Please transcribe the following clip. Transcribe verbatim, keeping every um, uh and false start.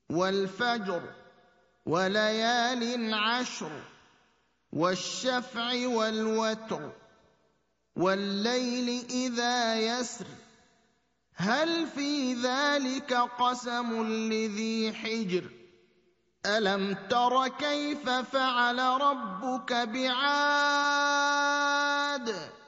وَالْفَجْرِ وَلَيَالٍ عَشْرٍ وَالشَّفْعِ وَالْوَتْرِ وَاللَّيْلِ إِذَا يَسْرِ هَلْ فِي ذَلِكَ قَسَمٌ لِّذِي حِجْرٍ أَلَمْ تَرَ كَيْفَ فَعَلَ رَبُّكَ بِعَادٍ